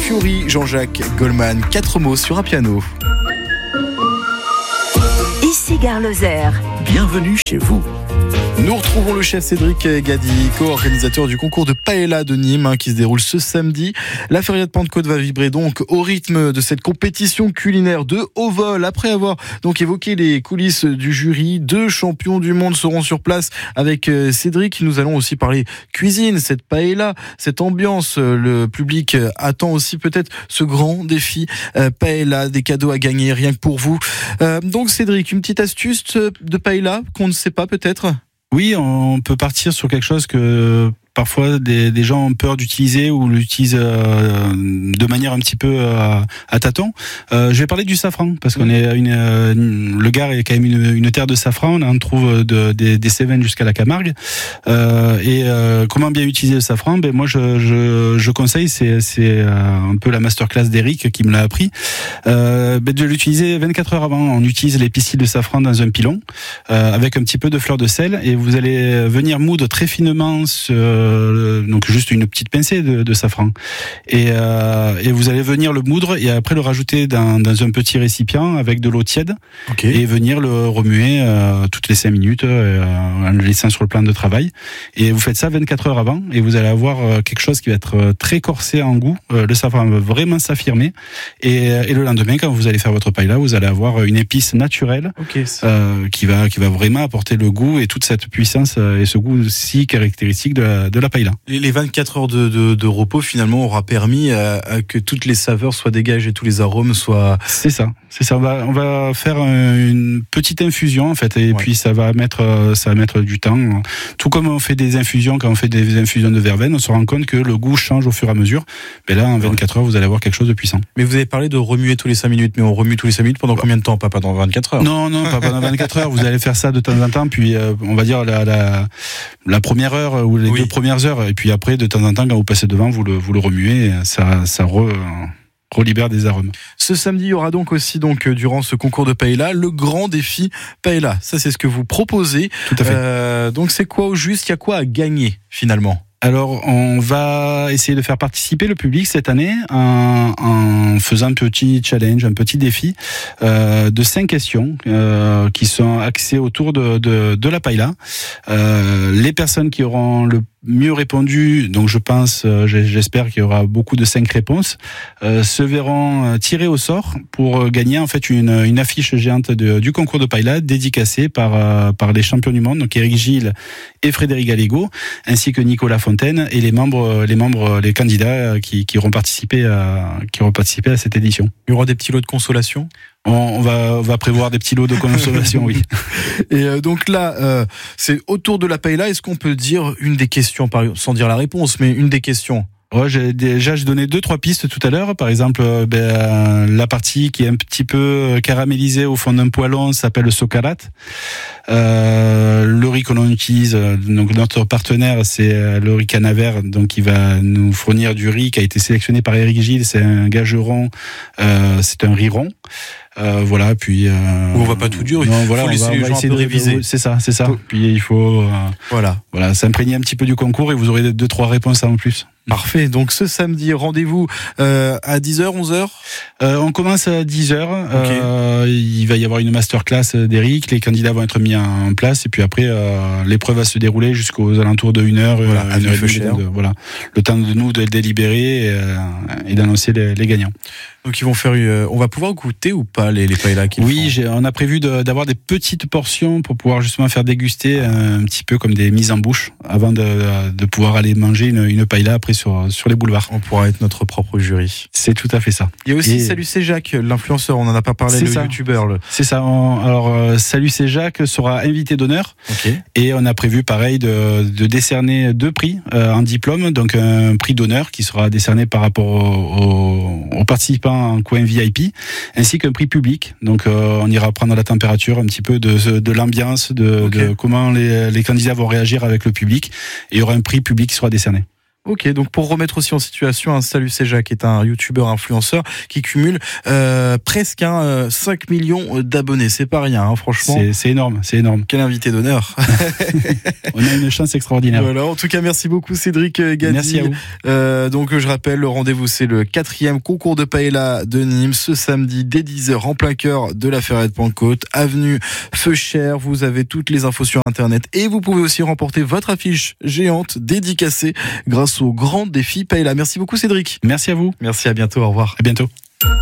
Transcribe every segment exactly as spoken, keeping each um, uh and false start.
Fiori, Jean-Jacques Goldman. Quatre mots sur un piano. Ici Gare Lozère. Bienvenue chez vous. Nous retrouvons le chef Cédric Gady, co-organisateur du concours de paella de Nîmes hein, qui se déroule ce samedi. La feria de Pentecôte va vibrer donc au rythme de cette compétition culinaire de haut vol. Après avoir donc évoqué les coulisses du jury, deux champions du monde seront sur place avec Cédric. Nous allons aussi parler cuisine, cette paella, cette ambiance. Le public attend aussi peut-être ce grand défi euh, paella, des cadeaux à gagner rien que pour vous. Euh, donc Cédric, une petite astuce de paella qu'on ne sait pas peut-être ? Oui, on peut partir sur quelque chose que parfois des, des gens ont peur d'utiliser ou l'utilisent euh, de manière un petit peu euh, à tâtons. Euh, je vais parler du safran parce qu'on est une, une le Gard est quand même une, une terre de safran. On en trouve de, des, des Cévennes jusqu'à la Camargue. Euh, et euh, comment bien utiliser le safran ? Ben moi, je, je, je conseille, c'est, c'est un peu la masterclass d'Eric qui me l'a appris, euh, ben de l'utiliser vingt-quatre heures avant. On utilise les pistils de safran dans un pilon euh, avec un petit peu de fleur de sel et vous allez venir moudre très finement ce donc juste une petite pincée de, de safran et, euh, et vous allez venir le moudre et après le rajouter dans, dans un petit récipient avec de l'eau tiède okay. Et venir le remuer euh, toutes les cinq minutes euh, en le laissant sur le plan de travail et vous faites ça vingt-quatre heures avant et vous allez avoir quelque chose qui va être très corsé en goût, euh, le safran va vraiment s'affirmer et, et le lendemain quand vous allez faire votre paella vous allez avoir une épice naturelle okay. euh, qui, va, qui va vraiment apporter le goût et toute cette puissance et ce goût si caractéristique de la, de la paella. Les vingt-quatre heures de, de, de repos finalement aura permis à, à que toutes les saveurs soient dégagées, tous les arômes soient... C'est ça, c'est ça. On va, on va faire une petite infusion en fait, et ouais. puis ça va mettre, ça va mettre du temps. Tout comme on fait des infusions, quand on fait des infusions de verveine, on se rend compte que le goût change au fur et à mesure. Mais là, en vingt-quatre heures, vous allez avoir quelque chose de puissant. Mais vous avez parlé de remuer tous les cinq minutes, mais on remue tous les cinq minutes pendant combien de temps ? Pas pendant vingt-quatre heures ? Non, non, pas pendant vingt-quatre heures. Vous allez faire ça de temps en temps, puis euh, on va dire la, la, la première heure ou les oui. deux premières heures. Et puis après, de temps en temps, quand vous passez devant, vous le, vous le remuez, ça, ça re, relibère des arômes. Ce samedi, il y aura donc aussi, donc, durant ce concours de paella, le grand défi paella. Ça, c'est ce que vous proposez. Tout à fait. Euh, donc, c'est quoi au juste ? Il y a quoi à gagner, finalement ? Alors, on va essayer de faire participer le public cette année en, en faisant un petit challenge, un petit défi euh, de cinq questions euh, qui sont axées autour de, de, de la paella. Euh, les personnes qui auront le mieux répondu, donc je pense, euh, j'espère qu'il y aura beaucoup de cinq réponses, euh, se verront tirés au sort pour gagner en fait une, une affiche géante de, du concours de paella dédicacée par, euh, par les champions du monde, donc Eric Gilles et Frédéric Gallego, ainsi que Nicolas Fontaine et les membres, les membres, les candidats qui, qui auront participé à, qui auront participé à cette édition. Il y aura des petits lots de consolation ? On va, on va prévoir des petits lots de consolation, oui. Et euh, donc là, euh, c'est autour de la paella. Est-ce qu'on peut dire une des questions, sans dire la réponse, mais une des questions ? Ouais, j'ai déjà j'ai donné deux trois pistes tout à l'heure. Par exemple, ben, la partie qui est un petit peu caramélisée au fond d'un poêlon s'appelle le socarat. Euh, le riz qu'on utilise, donc notre partenaire, c'est le riz Canaver, donc qui va nous fournir du riz qui a été sélectionné par Eric Gilles. C'est un gageron, euh, c'est un riz rond. Euh, voilà, puis euh, on va pas tout dire, il non, faut voilà, laisser on va, les on va gens un peu réviser. C'est ça, c'est ça. Puis il faut euh, voilà, voilà, s'imprégner un petit peu du concours et vous aurez deux trois réponses en plus. Parfait. Donc ce samedi, rendez-vous euh, à dix heures, onze heures. Euh, on commence à dix heures. Okay. Euh, il va y avoir une masterclass d'Eric. Les candidats vont être mis en place et puis après euh, l'épreuve va se dérouler jusqu'aux alentours de une heure. Voilà, euh, une heure et demie, de, voilà, le temps de nous de délibérer et, euh, et d'annoncer les, les gagnants. Donc ils vont faire, euh, on va pouvoir goûter ou pas les, les paellas qu'ils Oui, font. j'ai, on a prévu de, d'avoir des petites portions pour pouvoir justement faire déguster un, un petit peu comme des mises en bouche avant de, de pouvoir aller manger une, une paella après sur, sur les boulevards. On pourra être notre propre jury. C'est tout à fait ça. Il y a aussi et Salut c'est Jacques, l'influenceur, on en a pas parlé, c'est le ça. youtubeur. Le... C'est ça. On, alors euh, Salut c'est Jacques sera invité d'honneur. Okay. Et on a prévu pareil de, de décerner deux prix euh, en diplôme, donc un prix d'honneur qui sera décerné par rapport aux, aux, aux participants en coin V I P, ainsi qu'un prix public. Donc euh, on ira prendre la température un petit peu de, de l'ambiance, de, okay. de comment les, les candidats vont réagir avec le public. Et il y aura un prix public qui sera décerné. Ok, donc pour remettre aussi en situation, un Salut c'est Jacques est un youtubeur influenceur qui cumule euh, presque hein, euh, cinq millions d'abonnés. C'est pas rien, hein, franchement. C'est, c'est énorme, c'est énorme. Quel invité d'honneur. On a une chance extraordinaire. Voilà, en tout cas, merci beaucoup Cédric Gady. Merci à vous. Euh, donc je rappelle, le rendez-vous c'est le quatrième concours de paella de Nîmes ce samedi dès dix heures en plein cœur de la Ferrière de Pentecôte, avenue Feuchère. Vous avez toutes les infos sur internet et vous pouvez aussi remporter votre affiche géante dédicacée grâce au grand défi paella. Merci beaucoup Cédric. Merci à vous. Merci, à bientôt, au revoir. À bientôt.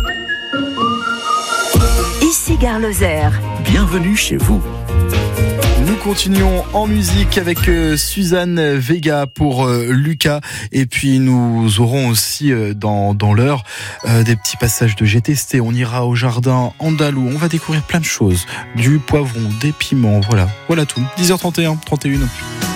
Ici Gare Lozère. Bienvenue chez vous. Nous continuons en musique avec euh, Suzanne Vega pour euh, Lucas, et puis nous aurons aussi euh, dans, dans l'heure euh, des petits passages de J'ai testé. On ira au jardin andalou, on va découvrir plein de choses, du poivron, des piments, voilà, voilà tout. dix heures trente et un, trente et une.